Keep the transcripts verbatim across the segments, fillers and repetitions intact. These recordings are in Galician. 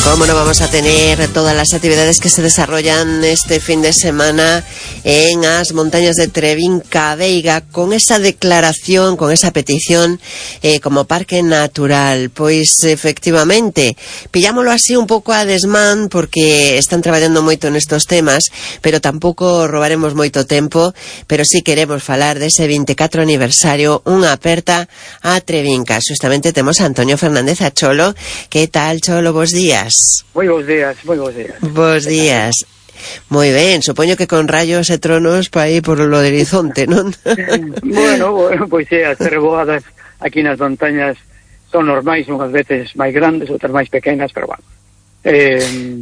¿Cómo no vamos a tener todas las actividades que se desarrollan este fin de semana en las montañas de Trebinca Veiga, con esa declaración, con esa petición eh, como parque natural? Pois efectivamente, pillámoslo así un pouco a desmán, porque están traballando moito nestos temas, pero tampouco robaremos moito tempo, pero sí queremos falar dese veinticuatro aniversario, unha aperta a Trebinca. Justamente temos a Antonio Fernández a Cholo. Que tal, Cholo? Bos días. Moi bons días, moi bons días. Bos días. Moi ben, supoño que con rayos e tronos para aí por lo do horizonte, non? Bueno, bueno, pois é, as treboadas aquí nas montañas son normais, unhas veces máis grandes, outras máis pequenas, pero bueno. Eh,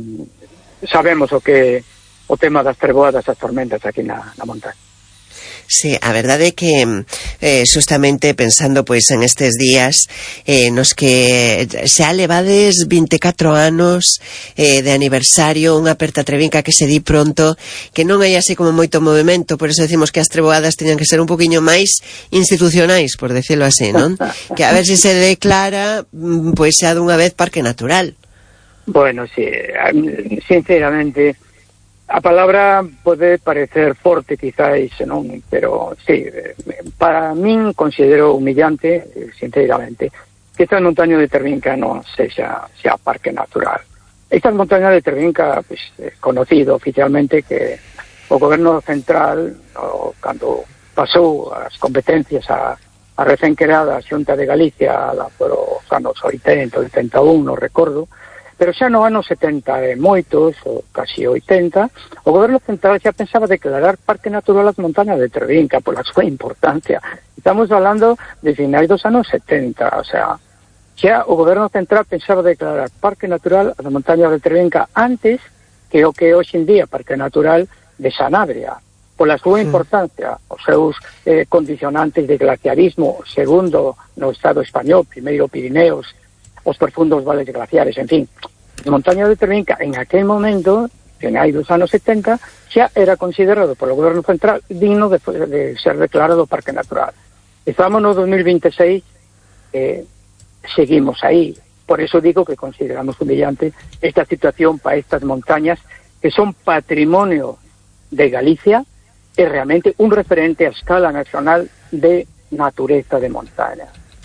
sabemos o que o tema das treboadas, as tormentas aquí na, na montaña. Sí, a verdade é que eh, justamente pensando pois en estes días eh, nos que se alevades veinticuatro anos eh, de aniversario, unha aperta Trebinca que se di pronto, que non hai así como moito movimento, por eso decimos que as treboadas teñan que ser un poquinho máis institucionais, por decirlo así, non? Que a ver se se declara pois xa dunha vez parque natural. Bueno, sí, sinceramente a palabra pode parecer forte quizáis, non? Pero sí, para min considero humillante, sinceramente, que esta montaña de Trebinca non sexa, xa parque natural. Esta montaña de Trebinca, pues, é conocido oficialmente que o goberno central, o, cando pasou as competencias a, a recén creada Xunta de Galicia por os anos oitenta, oitenta e un, non recordo, pero xa no ano setenta e moitos, ou casi oitenta, o goberno central xa pensaba declarar parque natural as montañas de Trebinca pola súa importancia. Estamos falando de finais dos anos setenta, o sea, xa o goberno central pensaba declarar parque natural as montañas de Trebinca antes que o que hoxe en día parque natural de Sanabria, pola súa importancia, os seus eh, condicionantes de glaciarismo, segundo no Estado español, primeiro Pirineos, os profundos vales glaciares, en fin. A montaña de Trebinca, en aquel momento, finais dos anos setenta, xa era considerado polo goberno central digno de, de ser declarado parque natural. Estamos no dos mil veintiséis, eh, seguimos aí. Por eso digo que consideramos humillante esta situación para estas montañas que son patrimonio de Galicia e realmente un referente a escala nacional de natureza de montaña.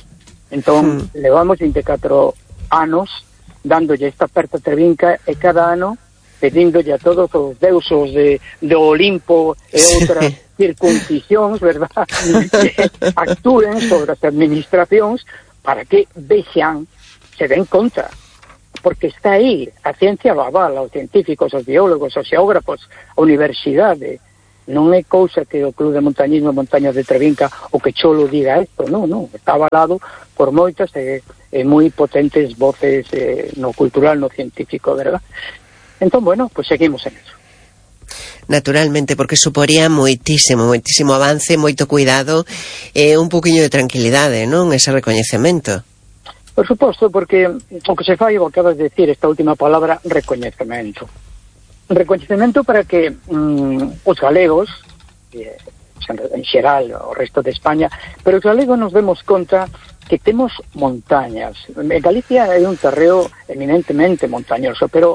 Entón, mm. levamos veinticuatro anos dándolle esta aperta Trebinca e cada ano pedíndolle a todos os deusos de, de Olimpo e outras sí. circuncisións, verdad, que actúen sobre as administracións para que vexan, se den conta, porque está aí, a ciencia avala, os científicos, os biólogos, os xeógrafos, a universidade. Non é cousa que o Club de Montañismo Montañas de Trebinca o que Cholo diga isto, non, non, está avalado por moitas e, e moi potentes voces eh, no cultural, no científico, verdad? Entón, bueno, pues seguimos en eso. Naturalmente, porque suporía moitísimo, moitísimo avance, moito cuidado e eh, un poquinho de tranquilidade, non? Ese recoñecemento. Por suposto, porque o que se fai, o que acabas de decir, esta última palabra, recoñecemento. Recoñecemento para que mm, os galegos, eh, en xeral o resto de España, pero os galegos nos demos conta que temos montañas. Galicia é un terreo eminentemente montañoso, pero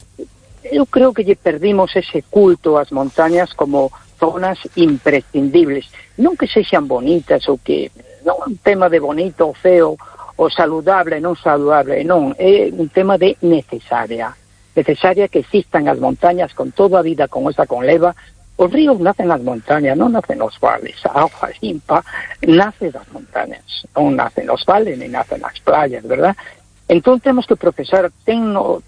eu creo que lle perdimos ese culto ás montañas como zonas imprescindibles. Non que sexan bonitas ou que non é un tema de bonito ou feo ou saludable, non saludable, non, é un tema de necesaria. necesaria que existan as montañas con toda a vida con esa conleva. Os ríos nacen nas montañas, non nacen nos vales. A auga limpa nace das montañas, non nacen nos vales, ni nacen nas playas, verdad? Entón temos que procesar, tenno,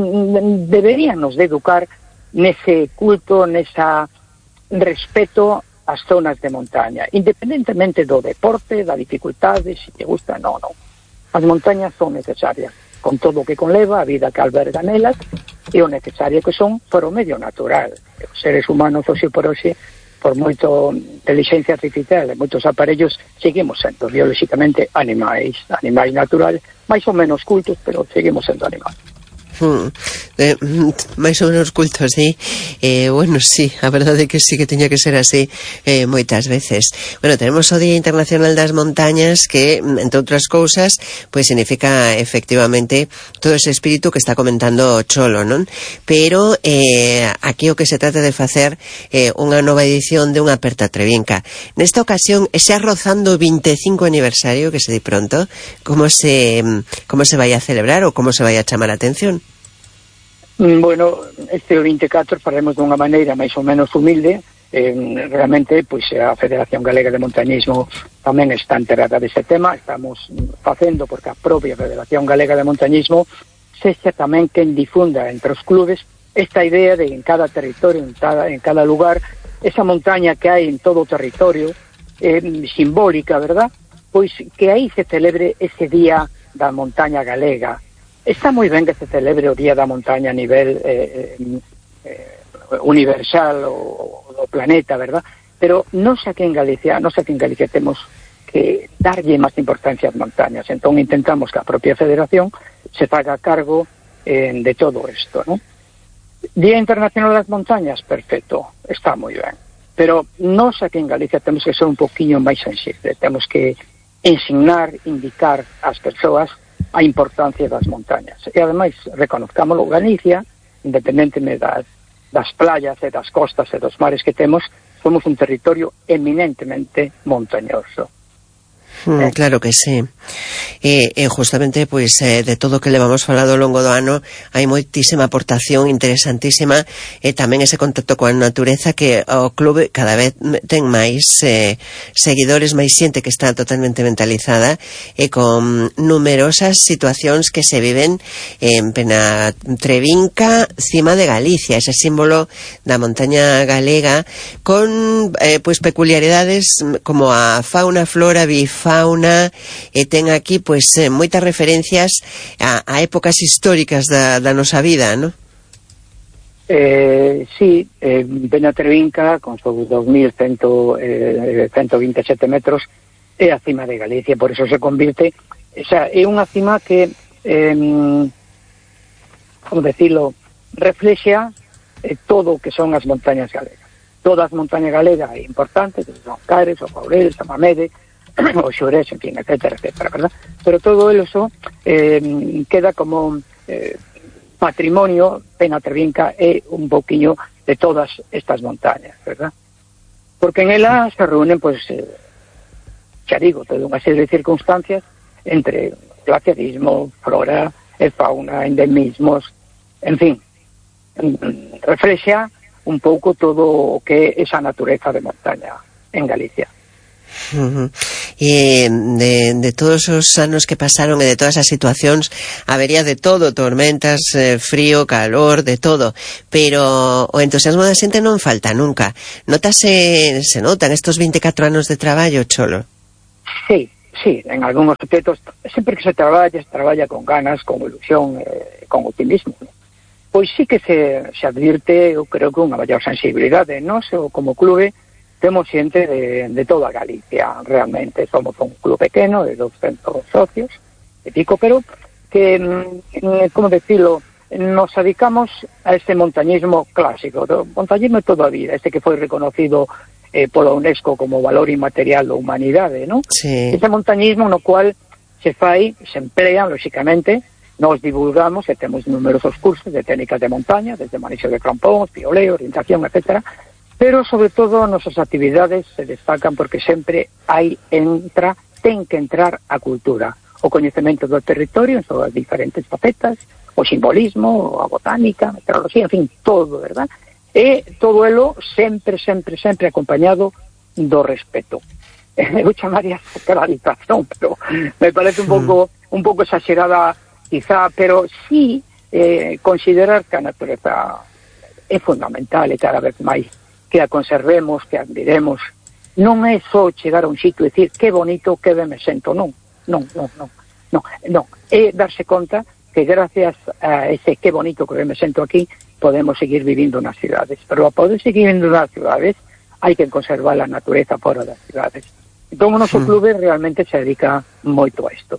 deberíanos de educar nese culto, nesa respeto ás zonas de montaña, independentemente do deporte, da dificultade, se te gusta, non, non. As montañas son necesarias, con todo o que conleva a vida que alberga nelas e o necesario que son para o medio natural. Os seres humanos, hoxe por hoxe, por moito inteligencia artificial e moitos aparellos, seguimos sendo biolóxicamente animais, animais naturales, máis ou menos cultos, pero seguimos sendo animais. Hmm. Eh, máis ou menos culto, sí. Eh, bueno, sí, a verdade é que sí que tiña que ser así eh, moitas veces. Bueno, tenemos o Día Internacional das Montañas que, entre outras cousas, pois significa efectivamente todo ese espírito que está comentando o Cholo, non? Pero eh, aquí o que se trata de facer eh, unha nova edición de unha Aperta Trevinca. Nesta ocasión, ese arrozando vinte e cinco aniversario que se di pronto, como se como se vai a celebrar ou como se vai a chamar a atención? Bueno, este vinte e catro faremos dunha maneira máis ou menos humilde. Eh, realmente, pois a Federación Galega de Montañismo tamén está enterada dese tema. Estamos facendo porque a propia Federación Galega de Montañismo sexa tamén quen difunda entre os clubes esta idea de en cada territorio, en cada, en cada lugar, esa montaña que hai en todo o territorio, eh, simbólica, verdad? Pois que aí se celebre ese Día da Montaña Galega. Está moi ben que se celebre o Día da Montaña a nivel eh, eh, universal o do planeta, verdad? Pero non sei que en Galicia, non sei que en Galicia temos que darlle máis importancia ás montañas. Entón intentamos que a propia federación se faga cargo eh, de todo isto, ¿no? Día Internacional das Montañas, perfecto, está moi ben. Pero non sei que en Galicia temos que ser un poquinho máis sensible. Temos que ensinar, indicar ás persoas a importancia das montañas. E ademais, reconozcámoslo, Galicia, independentemente das, das playas e das costas e dos mares que temos, somos un territorio eminentemente montañoso. Mm, claro que sí. E, e justamente, pois, eh, de todo o que levamos falado ao longo do ano, hai moitísima aportación interesantísima e tamén ese contacto coa natureza que o clube cada vez ten máis eh, seguidores, máis xente que está totalmente mentalizada e con numerosas situacións que se viven en Pena Trevinca, cima de Galicia, ese símbolo da montaña galega con eh, pois peculiaridades como a fauna, flora, bifauna, fauna, e ten aquí pois eh, moitas referencias a, a épocas históricas da, da nosa vida, non? Eh, sí, eh, Pena Trevinca con seus dos mil cento vinte e sete metros é a cima de Galicia, por eso se convirte, o sea, é unha cima que eh, como decirlo, reflexa eh, todo o que son as montañas galegas. Todas as montañas galegas é importante, son Cares, o Caurel, o Mamede, o Xurés, en fin, etcétera, etcétera, ¿verdad? Pero todo eso eh, queda como eh, patrimonio. Pena Trevinca é un pouquiño de todas estas montañas, ¿verdad? Porque en ela se reúnen, pues, eh, xa digo, toda unha serie de circunstancias entre glaciarismo, flora e fauna, endemismos, en fin, reflexa un pouco todo o que é esa natureza de montaña en Galicia. Uh-huh. E de, de todos os anos que pasaron e de todas as situacións habería de todo, tormentas, eh, frío, calor, de todo, pero o entusiasmo da xente non falta nunca. Notase, se notan estos vinte e catro anos de traballo, Cholo? Sí, sí, en algúns aspectos sempre que se traballa, se traballa con ganas, con ilusión, eh, con optimismo, ¿no? Pois sí que se, se advirte, eu creo que unha maior sensibilidade, non? Se, como clube temos xente de, de toda Galicia, realmente somos un club pequeno de doscientos socios e pico, pero que, como decirlo, nos dedicamos a este montañismo clásico, o montañismo de toda a vida, este que foi reconocido eh, pola UNESCO como valor inmaterial da humanidade, ¿no? Sí. Ese montañismo no cual se fai, se emplea, lóxicamente, nos divulgamos e temos numerosos cursos de técnicas de montaña, desde manexo de crampóns, pioleo, orientación, etcétera, pero sobre todo nosas actividades se destacan porque sempre hai entra, ten que entrar a cultura, o coñecemento do territorio en todas as diferentes facetas, o simbolismo, a botánica, a meteorología, en fin, todo, verdad? E todo elo sempre, sempre, sempre acompañado do respeto. Eu chamaría sacralización, pero me parece un pouco un pouco exagerada quizá, pero sí eh, considerar que a natureza é fundamental e cada vez máis que a conservemos, que a admiremos. Non é só chegar a un sitio e dicir que bonito, que ben me sento, non, non, non, non, non, non. É darse conta que gracias a ese que bonito que ben me sento aquí, podemos seguir vivindo nas cidades, pero a poder seguir vivindo nas cidades hai que conservar a natureza fora das cidades. Entón o noso clube realmente se dedica moito a isto,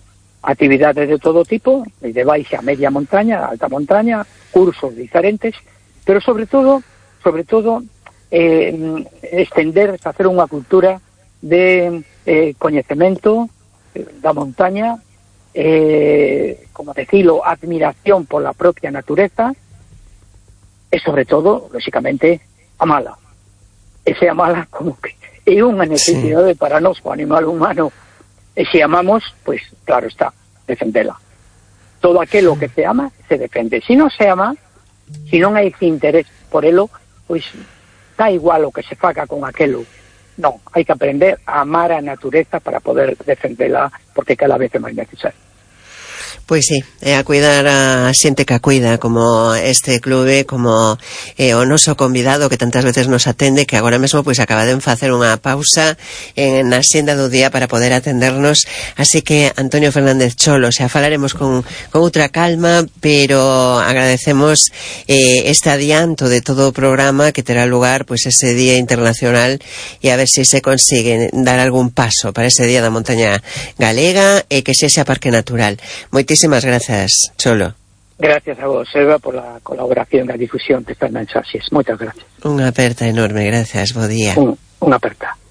actividades de todo tipo, de baixa a media montaña, alta montaña, cursos diferentes, pero sobre todo, sobre todo, eh, estender, facer unha cultura de eh, coñecemento da montaña, eh, como decirlo, admiración por la propia natureza, e sobre todo, lógicamente, amala. E se amala como que é unha necesidade sí. para nós, o animal humano, e se amamos, pois, pues, claro está, defendela. Todo aquilo que se ama, se defende. Se non se ama, se non hai interés por elo, pois, pues, da igual o que se faga con aquelo. Non, hai que aprender a amar a natureza para poder defendela, porque cada vez é máis necesario. Pois sí, é a cuidar a xente que a cuida, como este clube, como eh, o noso convidado que tantas veces nos atende, que agora mesmo pois acaba de facer unha pausa en na xenda do día para poder atendernos, así que Antonio Fernández Cholo, xa falaremos con, con outra calma, pero agradecemos eh, este adianto de todo o programa que terá lugar pois ese Día Internacional, e a ver se se consigue dar algún paso para ese Día da Montaña Galega e que sexa parque natural. Moitísimas grazas, Cholo. Gracias a vos, Eva, por la colaboración e a difusión destas mensaxes. Moitas gracias. Unha aperta enorme, gracias, bo día. Un, unha aperta.